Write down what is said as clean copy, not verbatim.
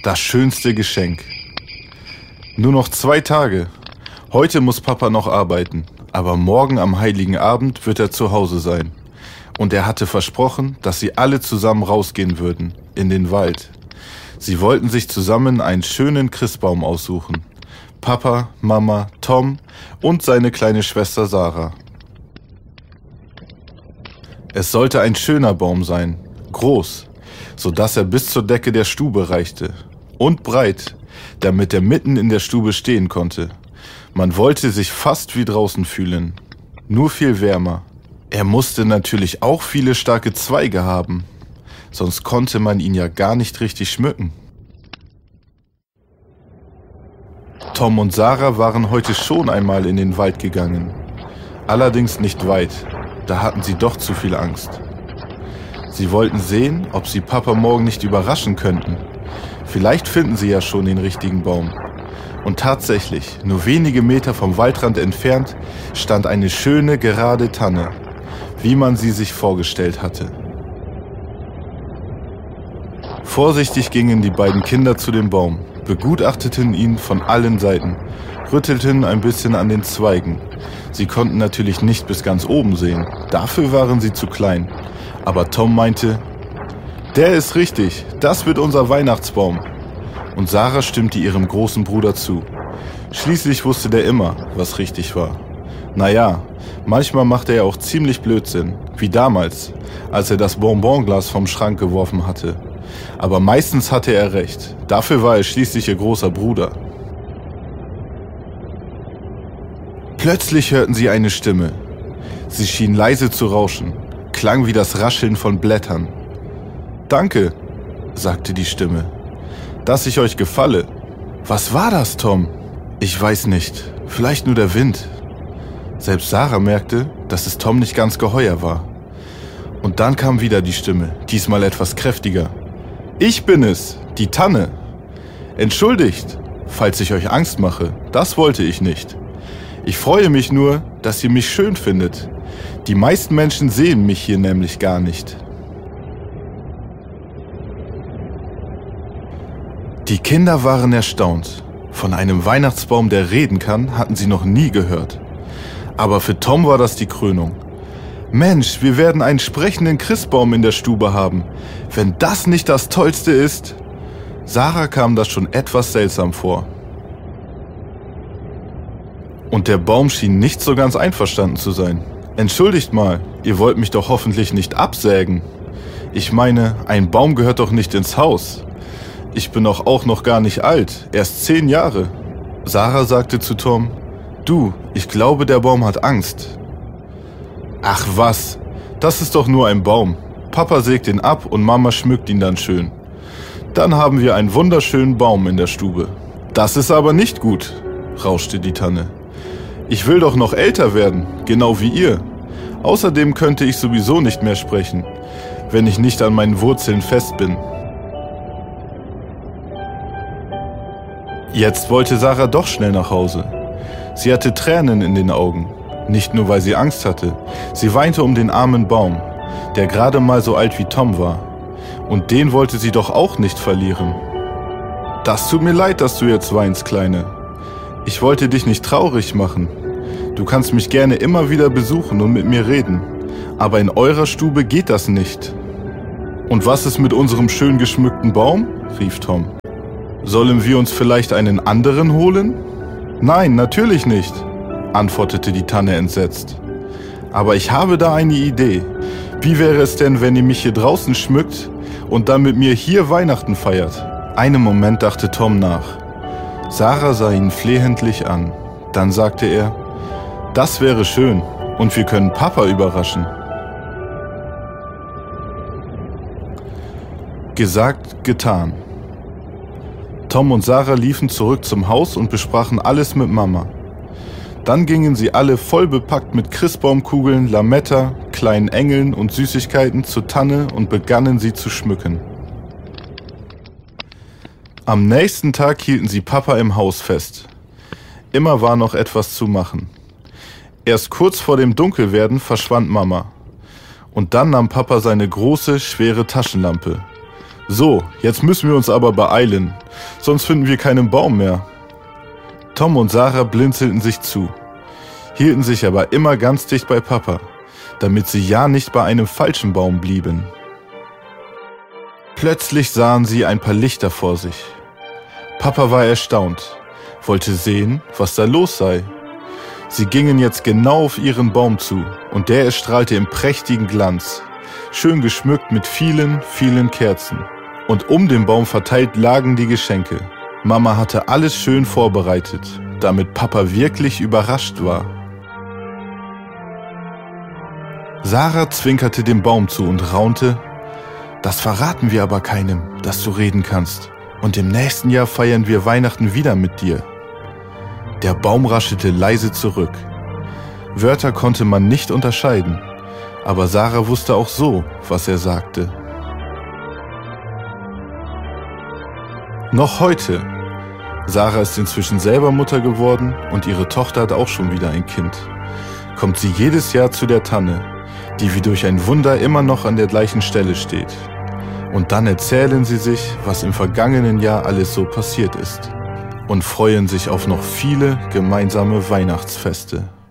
Das schönste Geschenk. Nur noch 2 Tage. Heute muss Papa noch arbeiten, aber morgen am Heiligen Abend wird er zu Hause sein. Und er hatte versprochen, dass sie alle zusammen rausgehen würden, in den Wald. Sie wollten sich zusammen einen schönen Christbaum aussuchen. Papa, Mama, Tom und seine kleine Schwester Sarah. Es sollte ein schöner Baum sein, groß, sodass er bis zur Decke der Stube reichte. Und breit, damit er mitten in der Stube stehen konnte. Man wollte sich fast wie draußen fühlen, nur viel wärmer. Er musste natürlich auch viele starke Zweige haben, sonst konnte man ihn ja gar nicht richtig schmücken. Tom und Sarah waren heute schon einmal in den Wald gegangen. Allerdings nicht weit, da hatten sie doch zu viel Angst. Sie wollten sehen, ob sie Papa morgen nicht überraschen könnten. Vielleicht finden sie ja schon den richtigen Baum. Und tatsächlich, nur wenige Meter vom Waldrand entfernt, stand eine schöne, gerade Tanne, wie man sie sich vorgestellt hatte. Vorsichtig gingen die beiden Kinder zu dem Baum, begutachteten ihn von allen Seiten, rüttelten ein bisschen an den Zweigen. Sie konnten natürlich nicht bis ganz oben sehen, dafür waren sie zu klein. Aber Tom meinte, der ist richtig, das wird unser Weihnachtsbaum. Und Sarah stimmte ihrem großen Bruder zu. Schließlich wusste der immer, was richtig war. Naja, manchmal machte er auch ziemlich Blödsinn, wie damals, als er das Bonbonglas vom Schrank geworfen hatte. Aber meistens hatte er recht, dafür war er schließlich ihr großer Bruder. Plötzlich hörten sie eine Stimme. Sie schien leise zu rauschen, klang wie das Rascheln von Blättern. »Danke«, sagte die Stimme, »dass ich euch gefalle.« »Was war das, Tom?« »Ich weiß nicht, vielleicht nur der Wind.« Selbst Sarah merkte, dass es Tom nicht ganz geheuer war. Und dann kam wieder die Stimme, diesmal etwas kräftiger. »Ich bin es, die Tanne. Entschuldigt, falls ich euch Angst mache, das wollte ich nicht. Ich freue mich nur, dass ihr mich schön findet. Die meisten Menschen sehen mich hier nämlich gar nicht.« Die Kinder waren erstaunt. Von einem Weihnachtsbaum, der reden kann, hatten sie noch nie gehört. Aber für Tom war das die Krönung. Mensch, wir werden einen sprechenden Christbaum in der Stube haben. Wenn das nicht das Tollste ist. Sarah kam das schon etwas seltsam vor. Und der Baum schien nicht so ganz einverstanden zu sein. Entschuldigt mal, ihr wollt mich doch hoffentlich nicht absägen. Ich meine, ein Baum gehört doch nicht ins Haus. Ich bin doch auch noch gar nicht alt, erst 10 Jahre. Sarah sagte zu Tom, du, ich glaube, der Baum hat Angst. Ach was, das ist doch nur ein Baum. Papa sägt ihn ab und Mama schmückt ihn dann schön. Dann haben wir einen wunderschönen Baum in der Stube. Das ist aber nicht gut, rauschte die Tanne. Ich will doch noch älter werden, genau wie ihr. Außerdem könnte ich sowieso nicht mehr sprechen, wenn ich nicht an meinen Wurzeln fest bin. Jetzt wollte Sarah doch schnell nach Hause. Sie hatte Tränen in den Augen. Nicht nur, weil sie Angst hatte. Sie weinte um den armen Baum, der gerade mal so alt wie Tom war. Und den wollte sie doch auch nicht verlieren. Das tut mir leid, dass du jetzt weinst, Kleine. Ich wollte dich nicht traurig machen. Du kannst mich gerne immer wieder besuchen und mit mir reden. Aber in eurer Stube geht das nicht. Und was ist mit unserem schön geschmückten Baum? Rief Tom. Sollen wir uns vielleicht einen anderen holen? Nein, natürlich nicht, antwortete die Tanne entsetzt. Aber ich habe da eine Idee. Wie wäre es denn, wenn ihr mich hier draußen schmückt und dann mit mir hier Weihnachten feiert? Einen Moment dachte Tom nach. Sarah sah ihn flehentlich an. Dann sagte er, das wäre schön und wir können Papa überraschen. Gesagt, getan. Tom und Sarah liefen zurück zum Haus und besprachen alles mit Mama. Dann gingen sie alle voll bepackt mit Christbaumkugeln, Lametta, kleinen Engeln und Süßigkeiten zur Tanne und begannen sie zu schmücken. Am nächsten Tag hielten sie Papa im Haus fest. Immer war noch etwas zu machen. Erst kurz vor dem Dunkelwerden verschwand Mama. Und dann nahm Papa seine große, schwere Taschenlampe. So, jetzt müssen wir uns aber beeilen. sonst finden wir keinen Baum mehr. Tom und Sarah blinzelten sich zu, hielten sich aber immer ganz dicht bei Papa, damit sie ja nicht bei einem falschen Baum blieben. Plötzlich sahen sie ein paar Lichter vor sich. Papa war erstaunt, wollte sehen, was da los sei. Sie gingen jetzt genau auf ihren Baum zu und der erstrahlte im prächtigen Glanz, schön geschmückt mit vielen, vielen Kerzen. Und um den Baum verteilt lagen die Geschenke. Mama hatte alles schön vorbereitet, damit Papa wirklich überrascht war. Sarah zwinkerte dem Baum zu und raunte: Das verraten wir aber keinem, dass du reden kannst. Und im nächsten Jahr feiern wir Weihnachten wieder mit dir. Der Baum raschelte leise zurück. Wörter konnte man nicht unterscheiden, aber Sarah wusste auch so, was er sagte. Noch heute. Sarah ist inzwischen selber Mutter geworden und ihre Tochter hat auch schon wieder ein Kind. Kommt sie jedes Jahr zu der Tanne, die wie durch ein Wunder immer noch an der gleichen Stelle steht. Und dann erzählen sie sich, was im vergangenen Jahr alles so passiert ist. Und freuen sich auf noch viele gemeinsame Weihnachtsfeste.